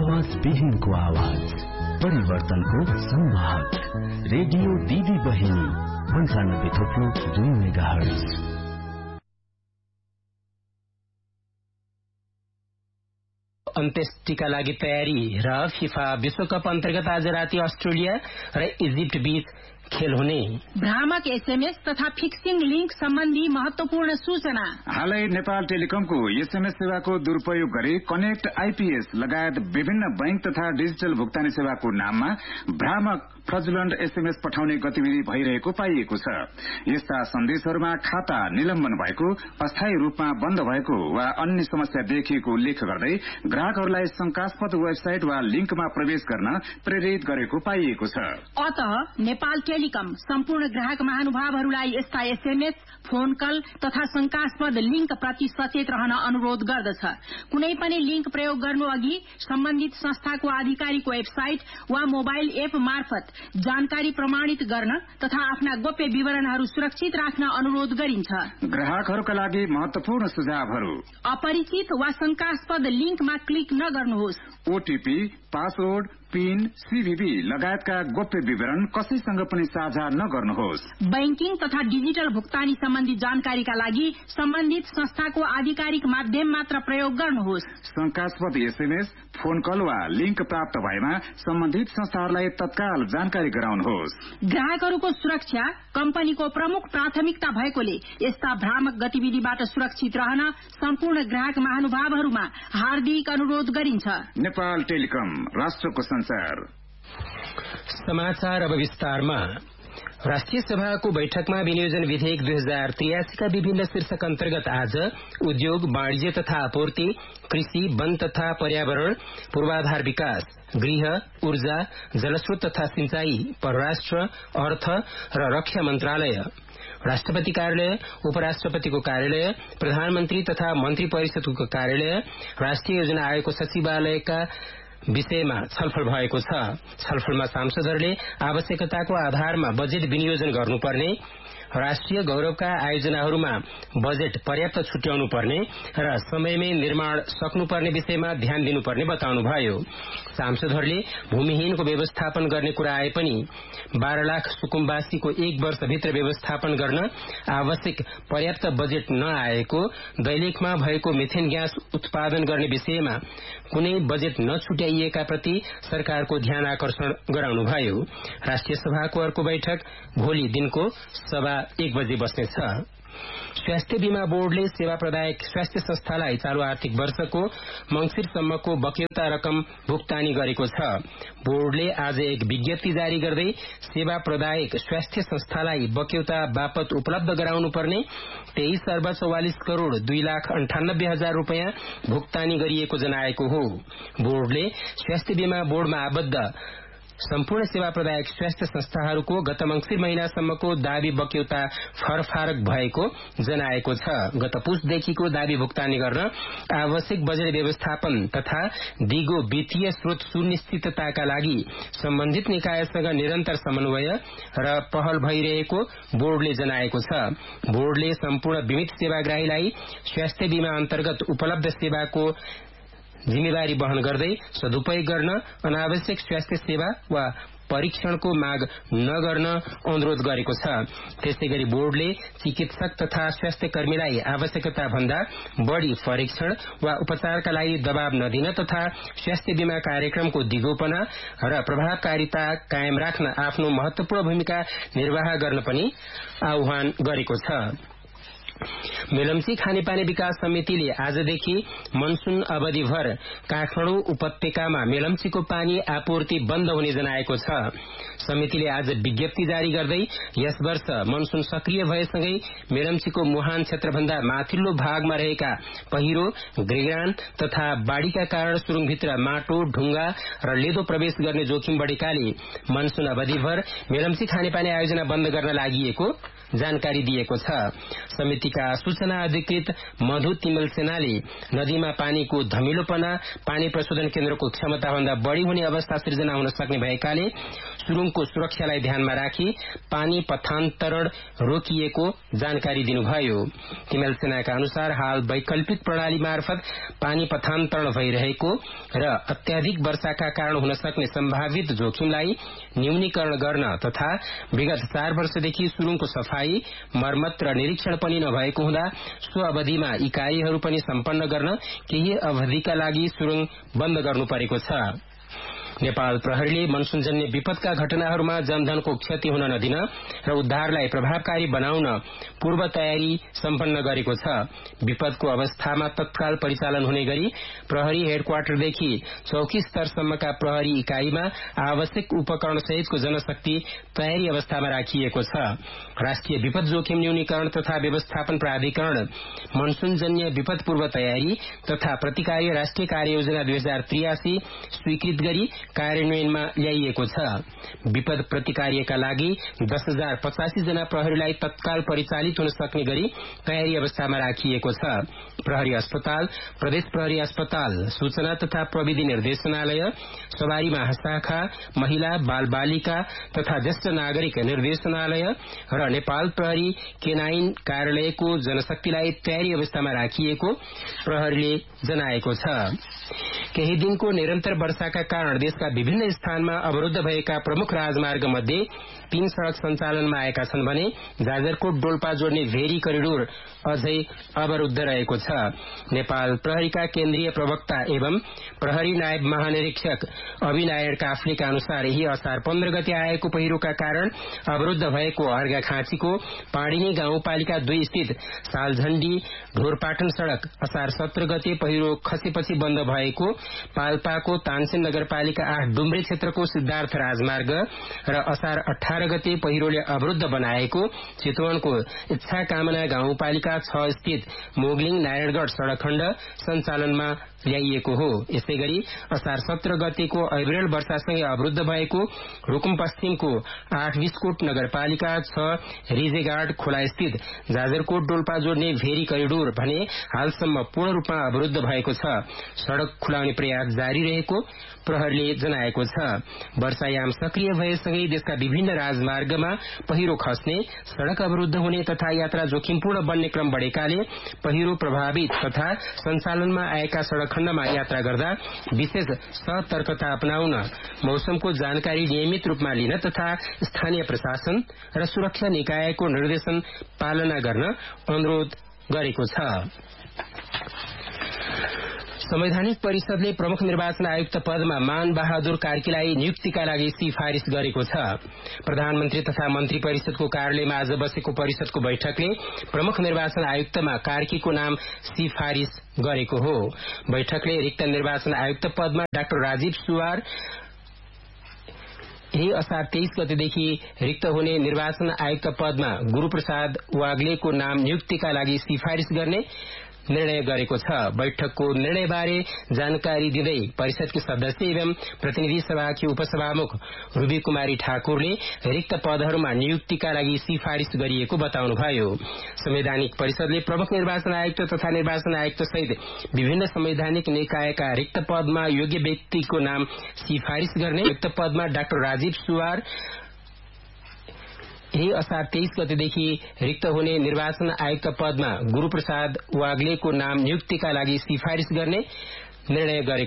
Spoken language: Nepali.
आवाज विहीनको आवाज, परिवर्तनको संवाहक, रेडियो दिदी बहिनी 95.2 मेगाहर्ज। अन्त्येष्टिका लागि तयारी र फिफा विश्वकप अन्तर्गत आज राति अस्ट्रेलिया र इजिप्ट बीच खेल हुने। भ्रामक एसएमएस तथा फिक्सिङ लिंक सम्बन्धी महत्वपूर्ण सूचना। हालै नेपाल टेलिकमको एसएमएस सेवाको दुरूपयोग गरी कनेक्ट आईपीएस लगायत विभिन्न बैंक तथा डिजिटल भुक्तानी सेवाको नाममा भ्रामक फ्रजुलन्ट एसएमएस पठाउने गतिविधि भइरहेको पाइएको छ। यस्ता सन्देशहरूमा खाता निलम्बन भएको, अस्थायी रूपमा बन्द भएको वा अन्य समस्या देखिएको उल्लेख गर्दै ग्राहकहरूलाई शंकास्पद वेबसाइट वा लिंकमा प्रवेश गर्न प्रेरित गरेको पाइएको छ। अतः नेपाल टेलिकम सम्पूर्ण ग्राहक महानुभावहरूलाई यस्ता एसएमएस, फोन कल तथा शंकास्पद लिंक प्रति सचेत रहन अनुरोध गर्दछ। कुनै पनि लिंक प्रयोग गर्नु अघि सम्बन्धित संस्थाको आधिकारिक वेबसाइट वा मोबाइल एप मार्फत जानकारी प्रमाणित गर्न तथा आफ्ना गोप्य विवरणहरू सुरक्षित राख्न अनुरोध गरिन्छ। ग्राहकहरूका लागि महत्वपूर्ण सुझावहरू: अपरिचित वा शंकास्पद लिंकमा क्लिक नगर्नुहोस्। ओटीपी, पासवर्ड, पिन, सीभीबी लगायतका गोप्य विवरण कसैसँग पनि साझा नगर्नुहोस्। बैंकिङ तथा डिजिटल भुक्तानी सम्बन्धी जानकारीका लागि सम्बन्धित संस्थाको आधिकारिक माध्यम मात्र प्रयोग गर्नुहोस्। शंकास्पद एसएमएस, फोन कल वा लिंक प्राप्त भएमा सम्बन्धित संस्थाहरूलाई तत्काल जानकारी गराउनुहोस्। ग्राहकहरूको सुरक्षा कम्पनीको प्रमुख प्राथमिकता भएकोले यस्ता भ्रामक गतिविधिबाट सुरक्षित रहन सम्पूर्ण ग्राहक महानुभावहरूमा हार्दिक अनुरोध गरिन्छ। नेपाल टेलिकम, राष्ट्रको संचार। समाचार अब विस्तारमा। राष्ट्रिय सभाको बैठकमा विनियोजन विधेयक 2083 का विभिन्न शीर्षक अन्तर्गत आज उद्योग, वाणिज्य तथा आपूर्ति, कृषि, वन तथा पर्यावरण, पूर्वाधार विकास, गृह, ऊर्जा, जलस्रोत तथा सिंचाई, परराष्ट्र, अर्थ र रक्षा मन्त्रालय, राष्ट्रपति कार्यालय, उपराष्ट्रपतिको कार्यालय, प्रधानमन्त्री तथा मन्त्री परिषदको कार्यालय, राष्ट्रिय योजना आयोगको सचिवालयका विषयमा छलफल भएको छ। छलफलमा सांसदहरूले आवश्यकताको आधारमा बजेट विनियोजन गर्नुपर्ने, राष्ट्रिय गौरवका आयोजनाहरूमा बजेट पर्याप्त छुट्याउनुपर्ने र समयमै निर्माण सक्नुपर्ने विषयमा ध्यान दिनुपर्ने बताउनुभयो। सांसदहरूले भूमिहीनको व्यवस्थापन गर्ने कुरा आए पनि 12 लाख सुकुम्बासीको 1 वर्षभित्र व्यवस्थापन गर्न आवश्यक पर्याप्त बजेट नआएको, दैलेखमा भएको मिथेन ग्यास उत्पादन गर्ने विषयमा कुनै बजेट नछुट्याइएका प्रति सरकारको ध्यान आकर्षण गराउनुभयो। राष्ट्रिय सभाको अर्को बैठक भोलि दिनको सभा 1 बजे बस्नेछ। स्वास्थ्य बीमा बोर्डले सेवा प्रदायक स्वास्थ्य संस्थालाई चालू आर्थिक वर्षको मंसिरसम्मको बक्यौता रकम भुक्तानी गरेको छ। बोर्डले आज एक विज्ञप्ति जारी गर्दै सेवा प्रदायक स्वास्थ्य संस्थालाई बक्यौता बापत उपलब्ध गराउनुपर्ने 23 अर्ब 44 करोड़ 2 लाख 98 हजार रूपियाँ भुक्तानी गरिएको जनाएको हो। बोर्डले स्वास्थ्य बीमा बोर्डमा आबद्ध सम्पूर्ण सेवा प्रदायक स्वास्थ्य संस्थाहरूको गत मंसिर महिनासम्मको दावी बक्यौता फरक भएको जनाएको छ। गत पुसदेखिको दावी भुक्तानी गर्न आवश्यक बजेट व्यवस्थापन तथा दिगो वित्तीय स्रोत सुनिश्चितताका लागि सम्बन्धित निकायसँग निरन्तर समन्वय र पहल भइरहेको बोर्डले जनाएको छ। बोर्डले सम्पूर्ण बीमित सेवाग्राहीलाई स्वास्थ्य बीमा अन्तर्गत उपलब्ध सेवाको जिम्मेवारी वहन गर्दै सदुपयोग गर्न, अनावश्यक स्वास्थ्य सेवा वा परीक्षणको माग नगर्न अनुरोध गरेको छ। त्यसैगरी बोर्डले चिकित्सक तथा स्वास्थ्य कर्मीलाई आवश्यकता भन्दा बढ़ी परीक्षण वा उपचारका लागि दबाव नदिन तथा स्वास्थ्य बीमा कार्यक्रमको दिगोपना र प्रभावकारिता कायम राख्न आफ्नो महत्वपूर्ण भूमिका निर्वाह गर्न पनि आह्वान गरेको छ। मेलम्ची खानेपानी विकास समितिले आजदेखि मनसून अवधिभर काठमाडौँ उपत्यकामा मेलम्चीको पानी आपूर्ति बन्द हुने जनाएको छ। समितिले आज विज्ञप्ति जारी गर्दै यस वर्ष मनसून सक्रिय भएसँगै मेलम्चीको मुहान क्षेत्रभन्दा माथिल्लो भागमा रहेका पहिरो, गृगान तथा बाढ़ीका कारण सुरुङभित्र माटो, ढुंगा र लेदो प्रवेश गर्ने जोखिम बढ़ेकाले मनसून अवधिभर मेलम्ची खानेपानी आयोजना बन्द गर्न लागि जानकारी दिएको छ। समिति समितिका सूचना अधिकृत मधु तिमल सेनाले नदीमा पानीको धमिलोपना पानी प्रशोधन केन्द्रको क्षमताभन्दा बढ़ी हुने अवस्था सृजना हुन सक्ने भएकाले सुरुङको सुरक्षालाई ध्यानमा राखी पानी पथान्तरण रोकिएको जानकारी दिनुभयो। तिमल सेनाका अनुसार हाल वैकल्पिक प्रणाली मार्फत पानी पथान्तरण भइरहेको र अत्याधिक वर्षाका कारण हुन सक्ने सम्भावित जोखिमलाई न्यूनीकरण गर्न तथा विगत 4 वर्षदेखि सुरुङको सफाई मर्मत र निरीक्षण पनि नभएको हुँदा सो अवधिमा यी कार्यहरू पनि सम्पन्न गर्न केही अवधिका लागि सुरुङ बन्द गर्नु परेको छ। नेपाल प्रहरीले मनसूनजन्य विपदका घटनाहरूमा जनधनको क्षति हुन नदिन र उद्धारलाई प्रभावकारी बनाउन पूर्व तयारी सम्पन्न गरेको छ। विपदको अवस्थामा तत्काल परिचालन हुने गरी प्रहरी हेडक्वार्टरदेखि चौकी स्तरसम्मका प्रहरी इकाईमा आवश्यक उपकरण सहितको जनशक्ति तयारी अवस्थामा राखिएको छ। राष्ट्रिय विपद जोखिम न्यूनीकरण तथा व्यवस्थापन प्राधिकरण मनसूनजन्य विपद पूर्व तयारी तथा प्रतिकार्य राष्ट्रिय कार्ययोजना 2083 स्वीकृत गरी कार्यान्वयनमा ल्याइएको छ। विपद प्रतिकार्यका लागि 10,085 जना प्रहरीलाई तत्काल परिचालित हुन सक्ने गरी तयारी अवस्थामा राखिएको छ। प्रहरी अस्पताल, प्रदेश प्रहरी अस्पताल, सूचना तथा प्रविधि निर्देशनालय, सवारी महाशाखा, महिला बाल बालिका तथा ज्येष्ठ नागरिक निर्देशनालय र नेपाल प्रहरी केनाइन कार्यालयको जनशक्तिलाई तयारी अवस्थामा राखिएको प्रहरीले जनाएको छ। केही दिनको निरन्तर वर्षाका कारण देशका विभिन्न स्थानमा अवरुद्ध भएका प्रमुख राजमार्ग मध्ये 3 सड़क सञ्चालनमा आएका छन् भने जाजरकोट डोल्पा जोड्ने भेरी करिडोर अझै अवरुद्ध रहेको छ। नेपाल प्रहरीका केन्द्रीय प्रवक्ता एवं प्रहरी नायब महानिरीक्षक अभिनारायण काफ्लेका अनुसार यही असार 15 गते आएको पहिरोका कारण अवरुद्ध भएको अर्घाखाँचीको पाडिनी गाउँपालिका 2 स्थित सालझण्डी ढोरपाटन सड़क, असार 17 गते पहिरो खसेपछि बन्द भएको पाल्पाको तानसेन नगरपालिका 8 डुम्रे क्षेत्रको सिद्धार्थ राजमार्ग र असार 18 गते पहिरोले अवरुद्ध बनाएको चितवनको इच्छा कामना गाउँपालिका 6 स्थित मोगलिङ नारायणगढ़ सड़क खण्ड सञ्चालनमा ल्याइएको हो। यसै गरी असार 17 गतेको अविरल वर्षासँगै अवरुद्ध भएको रुकुम पश्चिमको 8 विस्कोट नगरपालिका 6 रिजेगार्ड खोला स्थित जाजरकोट डोल्पा जोड्ने भेरी करिडोर भने हालसम्म पूर्ण रूपमा अवरुद्ध भएको छ। सड़क खुलाउने प्रयास जारी रहेको प्रहरीले जनाएको छ। वर्षायाम सक्रिय भएसँगै देशका विभिन्न राजमार्गमा पहिरो खस्ने, सड़क अवरुद्ध हुने तथा यात्रा जोखिमपूर्ण बन्ने क्रम बढ़ेकाले पहिरो प्रभावित तथा सञ्चालनमा आएका सड़क खण्डमा यात्रा गर्दा विशेष सतर्कता अपनाउन, मौसमको जानकारी नियमित रूपमा लिन तथा स्थानीय प्रशासन र सुरक्षा निकायको निर्देशन पालना गर्न अनुरोध गरेको छ। संवैधानिक परिषदले प्रमुख निर्वाचन आयुक्त पदमा मान बहादुर कार्कीलाई नियुक्तिका लागि सिफारिश गरेको छ। प्रधानमन्त्री तथा मन्त्री परिषदको कार्यालयमा आज बसेको परिषदको बैठकले प्रमुख निर्वाचन आयुक्तमा कार्कीको नाम सिफारिश गरेको हो। बैठकले रिक्त निर्वाचन आयुक्त पदमा डाक्टर राजीव सुवार, यही असार 23 गतेदेखि रिक्त हुने निर्वाचन आयुक्त पदमा गुरूप्रसाद वाग्लेको नाम नियुक्तिका लागि सिफारिश गर्ने निर्णय गरेको छ। बैठकको निर्णयबारे जानकारी दिँदै परिषदकी सदस्य एवं प्रतिनिधि सभाकी उपसभामुख रूबी कुमारी ठाकुरले रिक्त पदहरूमा नियुक्तिका लागि सिफारिश गरिएको बताउनुभयो। संवैधानिक परिषदले प्रमुख निर्वाचन आयुक्त तथा निर्वाचन आयुक्त सहित विभिन्न संवैधानिक निकायका रिक्त पदमा योग्य व्यक्तिको नाम सिफारिश गर्ने, रिक्त पदमा डाक्टर राजीव सुवार, यही असार 23 गतेदेखि रिक्त हुने निर्वाचन आयुक्त पदमा गुरूप्रसाद वाग्लेको नाम नियुक्तिका लागि सिफारिश गर्ने निर्णय गरेको